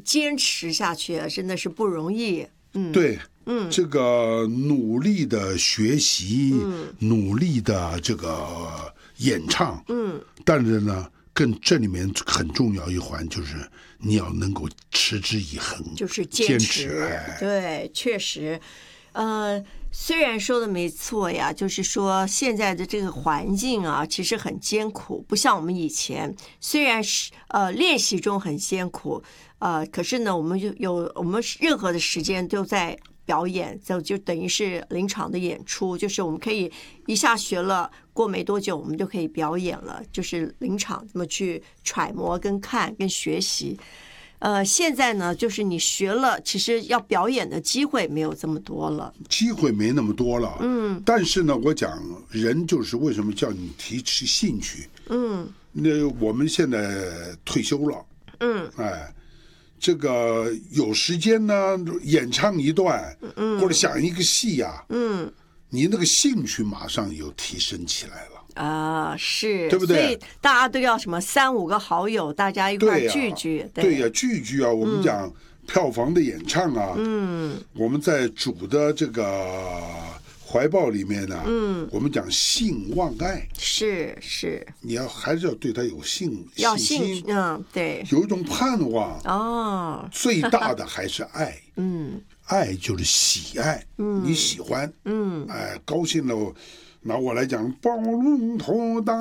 坚持下去真的是不容易。 对，这个努力的学习，努力的这个演唱，但是呢，这里面很重要一环就是你要能够持之以恒， 就是坚持。 哎、 对，确实，虽然说的没错呀，就是说现在的这个环境啊，其实很艰苦，不像我们以前，虽然是练习中很艰苦，可是呢，我们任何的时间都在表演，就等于是临场的演出，就是我们可以一下学了，过没多久我们就可以表演了，就是临场这么去揣摩、跟看、跟学习。现在呢，就是你学了，其实要表演的机会没有这么多了， 机会没那么多了。但是呢，我讲人就是为什么叫你提起兴趣。那我们现在退休了。这个有时间呢，演唱一段，或者想一个戏呀，你那个兴趣马上有提升起来了。 是， 对不对？ 所以大家都要什么3-5个好友，大家一块聚聚。 对呀，聚聚啊！我们讲票房的演唱啊，我们在主的这个怀抱里面呢，我们讲性望爱， 是， 你还是要对他有信心， 对， 有一种盼望。最大的还是爱，爱就是喜爱，你喜欢，高兴了。拿我来讲，宝龙头大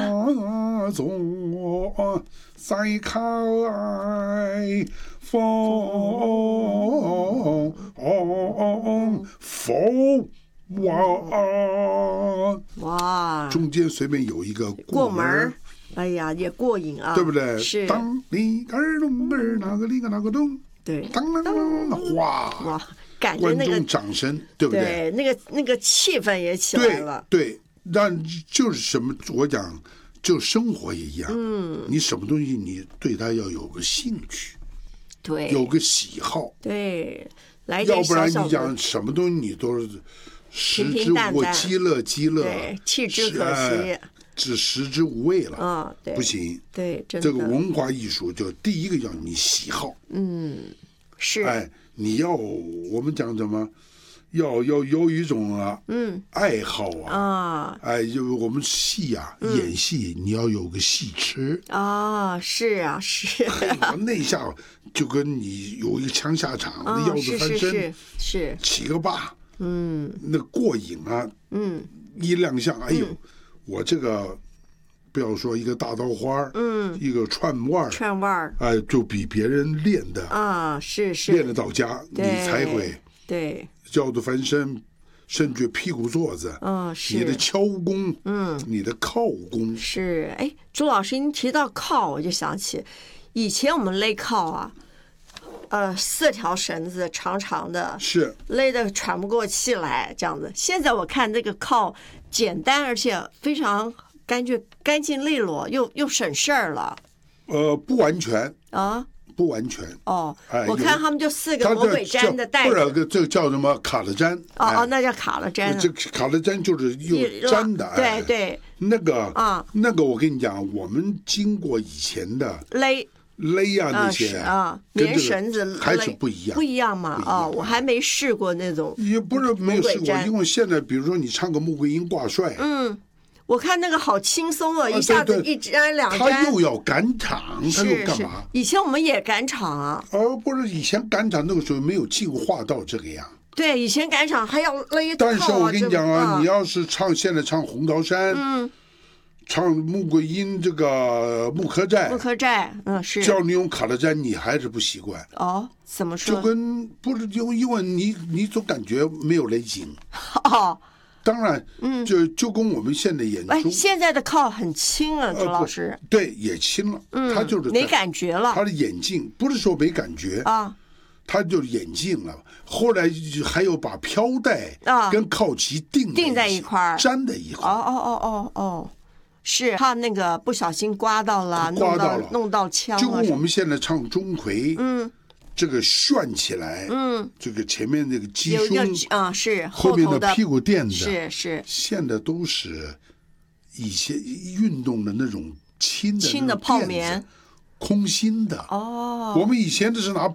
作，再开风哇！中间随便有一个过门， 哎呀，也过瘾啊， 对不对？ 是。 当里个咚个哪个里个哪个咚， 对， 当当哇！ 感觉那个观众掌声，对不对？ 对，那个气氛也起来了。 对，但就是什么，我讲，就生活也一样。你什么东西，你对它要有个兴趣， 对， 有个喜好， 对，来点小小的， 要不然你讲什么东西，你都是食之无味，饥乐， 对，弃之可惜。 只食之无味了， 对， 不行。 对，真的。 这个文化艺术，就第一个要你喜好， 是。 你要我们讲什么？要有一种爱好啊，就我们戏啊，演戏你要有个戏痴是啊，是。 那下就跟你有一个枪下场，那腰子翻身， 是起个霸，那过瘾啊，一亮相，哎呦，我这个。不要说一个大刀花，一个串腕，就比别人练的是练得到家，你才会对腰子翻身，甚至屁股坐子， 是你的敲功，你的靠功是。哎，朱老师，您提到靠，我就想起以前我们勒靠啊，4条绳子长长的， 是勒得喘不过气来，这样子。现在我看这个靠简单，而且非常。干净利落，又省事儿了。 不完全不完全我看他们就4个魔鬼毡的袋子， 不是这个叫什么卡了毡？ 那叫卡了毡。 这卡了毡就是又粘的， 对， 那个我跟你讲，我们经过以前的勒那些棉绳子还是不一样吗？我还没试过那种， 也不是没有试过，因为现在比如说你唱个穆桂英挂帅， 我看那个好轻松一下子1粘2粘， 他又要赶场，他又干嘛？ 以前我们也赶场啊。 不是以前赶场那个时候没有进化到这个样。 对，以前赶场还要勒套。 但是我跟你讲你要是现在唱《红桃山》，唱穆桂英这个木刻寨， 是叫你用卡了毡，你还是不习惯。 怎么说？ 就跟不是因为你总感觉没有勒紧。当然，就跟我们现在演出， 现在的靠很轻了，朱老师。 对，也轻了，他就是没感觉了。 他的眼镜不是说没感觉他就是眼镜了。后来还有把飘带跟靠旗钉在一块， 粘在一块。 是怕那个不小心刮到了，弄到枪了。 就跟我们现在唱钟馗，这个旋起来，这个前面那个鸡胸是后面的屁股垫子， 是， 现在都是以前运动的那种轻的泡棉， 空心的。 哦， 我们以前的是拿